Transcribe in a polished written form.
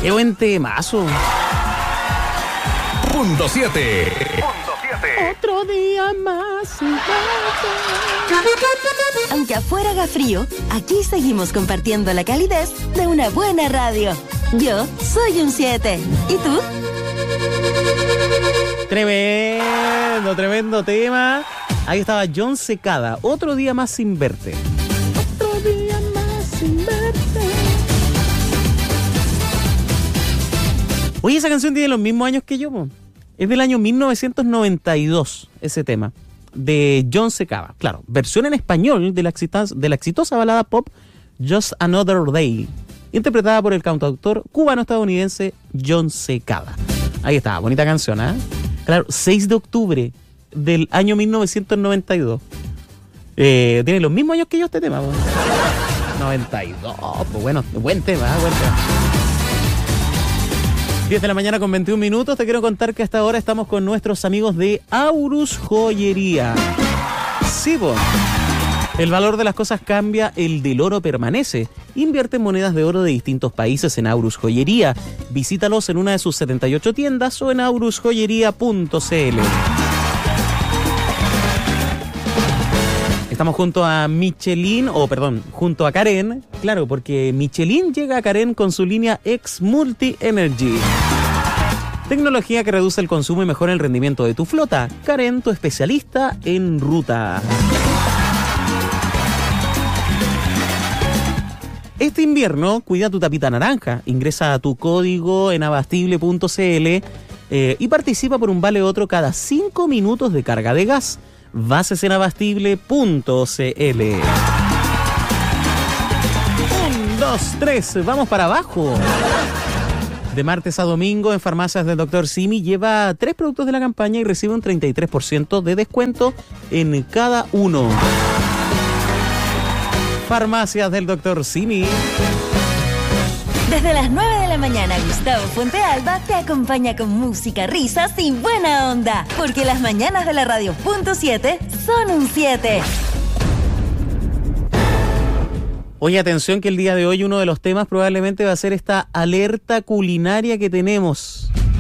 Qué buen temazo. Punto 7. Otro día más. Aunque afuera haga frío, aquí seguimos compartiendo la calidez de una buena radio. Yo soy un 7. ¿Y tú? Tremendo tema. Ahí estaba Jon Secada. Otro día más sin verte. Otro día más sin verte. Oye, esa canción tiene los mismos años que yo, po. Es del año 1992, ese tema, de Jon Secada. Claro, versión en español de la exitosa balada pop Just Another Day, interpretada por el cantautor cubano-estadounidense Jon Secada. Ahí está, bonita canción, ¿eh? Claro, 6 de octubre del año 1992. Tiene los mismos años que yo este tema, po. 92, pues bueno, buen tema. 10 de la mañana con 21 minutos. Te quiero contar que hasta ahora estamos con nuestros amigos de Aurus Joyería. Sí, po. El valor de las cosas cambia, el del oro permanece. Invierte en monedas de oro de distintos países en Aurus Joyería. Visítalos en una de sus 78 tiendas o en aurusjoyería.cl. Estamos junto a junto a Karen, claro, porque Michelin llega a Karen con su línea X Multi Energy. Tecnología que reduce el consumo y mejora el rendimiento de tu flota. Karen, tu especialista en ruta. Este invierno, cuida tu tapita naranja. Ingresa a tu código en abastible.cl y participa por un vale otro cada 5 minutos de carga de gas. Bases en abastible.cl. 1, 2, 3, vamos para abajo. De martes a domingo en farmacias del Dr. Simi lleva 3 productos de la campaña y recibe un 33% de descuento en cada uno. Farmacias del Dr. Simi. Desde las 9 de la mañana, Gustavo Fuentealba te acompaña con música, risas y buena onda. Porque las mañanas de la radio Punto 7 son un 7. Oye, atención que el día de hoy uno de los temas probablemente va a ser esta alerta culinaria que tenemos.